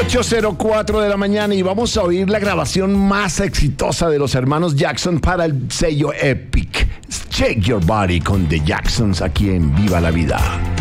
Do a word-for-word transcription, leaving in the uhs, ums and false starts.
ocho cero cuatro de la mañana y vamos a oír la grabación más exitosa de los hermanos Jackson para el sello Epic. Shake Your Body con The Jacksons aquí en Viva la Vida.